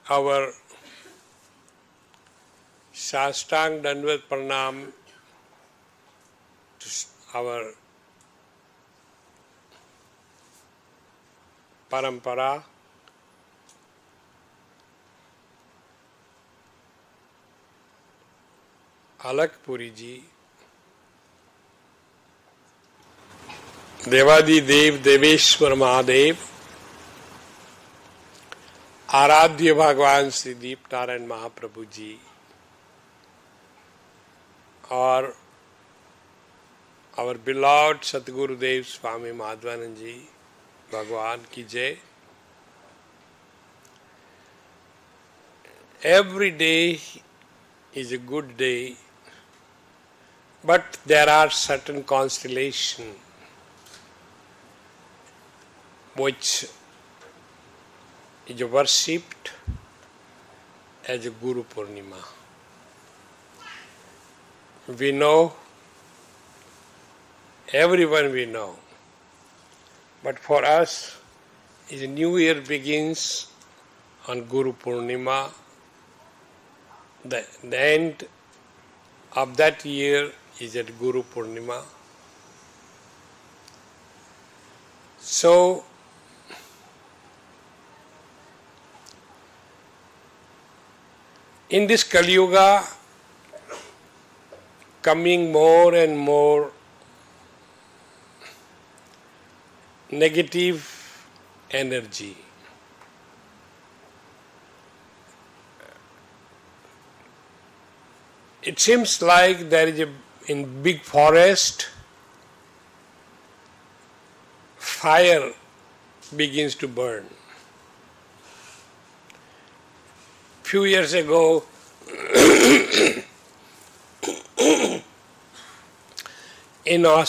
our Shastang Dandavat Pranam to our Parampara, Alak Puri ji, Devadi Dev Deveshwar Mahadev, Aradhya Bhagwan Sri Deep Narayan Mahaprabhu ji, or our beloved Satguru Dev Swami Madhvanand ji, Bhagwan ki jai. Every day is a good day, but there are certain constellations which is worshipped as a Guru Purnima. We know, everyone we know, but for us, the new year begins on Guru Purnima. The end of that year is at Guru Purnima. So, in this Kali Yuga, coming more and more negative energy. It seems like there is in big forest, fire begins to burn. Few years ago, in